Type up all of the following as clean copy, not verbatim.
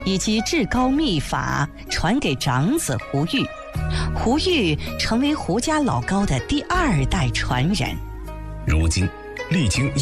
以及至高秘法传给长子胡玉，胡玉成为胡家老高的第2代传人。 如今，历经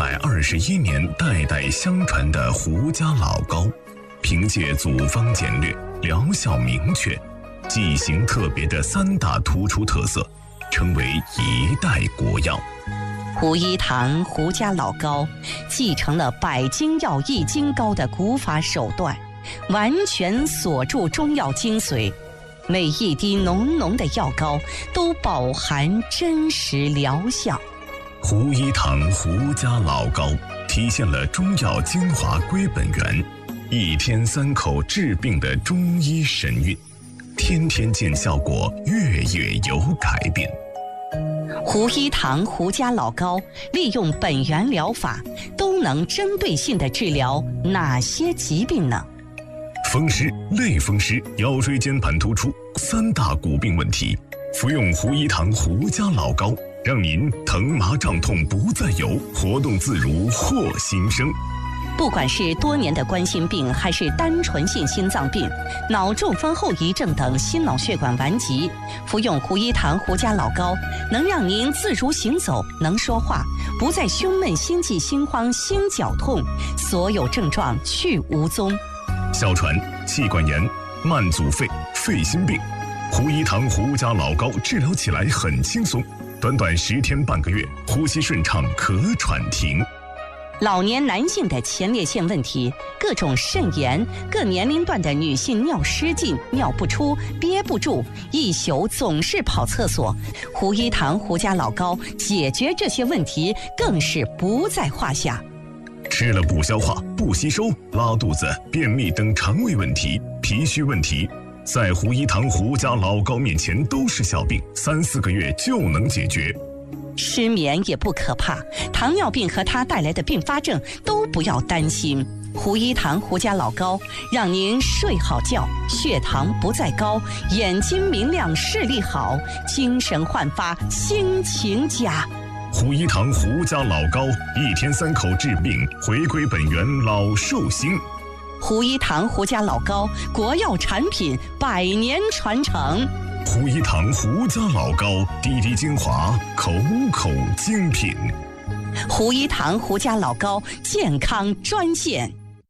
121年代代相传的胡家老高，凭借祖方简略、疗效明确、剂型特别的3大突出特色，成为一代国药。 胡一堂胡家老高继承了百金药一金膏的古法手段，完全锁住中药精髓，每一滴浓浓的药膏都饱含真实疗效。 胡一堂胡家老高体现了中药精华归本源，1天3口治病的中医神韵，天天见效果，月月有改变。 胡一堂胡家老高利用本源疗法，都能针对性地治疗哪些疾病呢？ 风湿、类风湿、腰椎间盘突出3大骨病问题，服用胡一堂胡家老高，让您疼麻胀痛不再有，活动自如获新生。 不管是多年的冠心病，还是单纯性心脏病、脑中风后遗症等心脑血管顽疾，服用胡一堂胡家老高，能让您自如行走，能说话，不再胸闷、心悸、心慌、心绞痛，所有症状去无踪。 哮喘、气管炎、慢阻肺、肺心病，胡一堂胡家老高治疗起来很轻松，短短10天半个月，呼吸顺畅，咳喘停。 老年男性的前列腺问题，各种肾炎，各年龄段的女性尿失禁、尿不出、憋不住，一宿总是跑厕所，胡一堂胡家老高解决这些问题更是不在话下。 吃了不消化、不吸收、拉肚子、便秘等肠胃问题、脾虚问题，在胡一堂胡家老高面前都是小病，3、4个月就能解决。 失眠也不可怕，糖尿病和它带来的并发症都不要担心。胡一堂胡家老高让您睡好觉，血糖不再高，眼睛明亮，视力好，精神焕发，心情佳。 胡一堂胡家老高1天3口治病，回归本源，老寿星。 胡一堂胡家老高国药产品100年传承。 胡一堂胡家老高滴滴精华，口口精品。 胡一堂胡家老高健康专线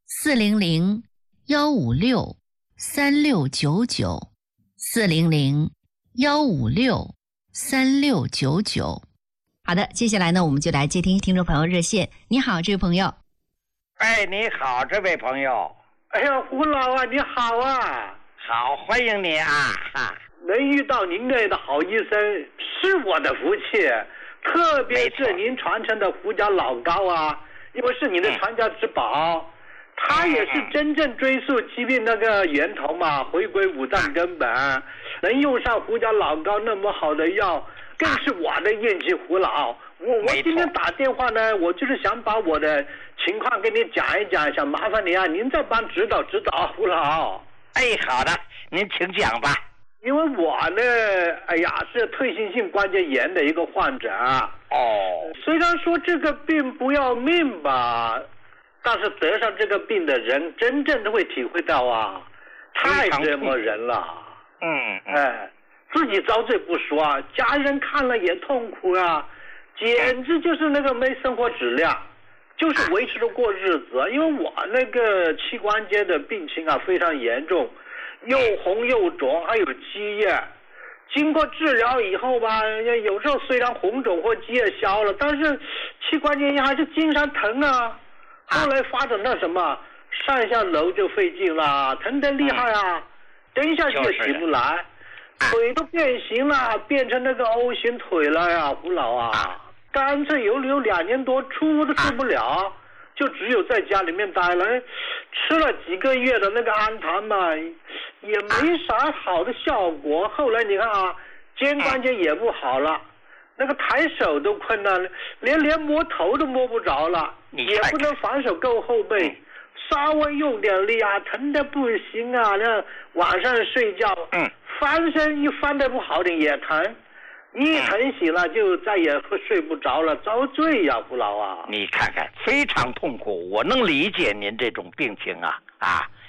400-156-3699，400-156-3699。好的，接下来呢，我们就来接听听众朋友热线。你好，这位朋友。 哎，你好，这位朋友。 哎呀，胡老啊，你好啊！ 好，欢迎你啊！哈， 能遇到您这样的好医生是我的福气，特别是您传承的胡家老高啊，因为是您的传家之宝，他也是真正追溯疾病那个源头嘛，回归五脏根本，能用上胡家老高那么好的药，更是我的运气，胡老。我今天打电话呢，我就是想把我的情况跟你讲一讲，想麻烦你啊，您再帮指导指导，胡老。 哎，好的，您请讲吧。 因为我呢，哎呀，是退行性关节炎的一个患者。 哦。 虽然说这个病不要命吧，但是得上这个病的人真正都会体会到啊，太折磨人了。哎，自己遭罪不说啊，家人看了也痛苦啊，简直就是那个没生活质量，就是维持着过日子。因为我那个膝关节的病情啊非常严重，又红又肿，还有积液。经过治疗以后吧，有时候虽然红肿或积液消了，但是膝关节炎还是经常疼啊。后来发展到什么，上下楼就费劲了，疼得厉害啊，蹲下去也起不来，腿都变形了，变成那个 O 型腿了呀，胡老啊。干脆有2年多出屋都出不了，就只有在家里面待了，吃了几个月的那个安thần嘛，也没啥好的效果。后来你看啊，肩关节也不好了，那个抬手都困难了，连摸头都摸不着了，也不能反手够后背，稍微用点力啊，疼得不行啊。那晚上睡觉，翻身一翻得不好点也疼。一疼醒了就再也睡不着了，遭罪呀，胡老啊！ 你看看，非常痛苦，我能理解您这种病情啊。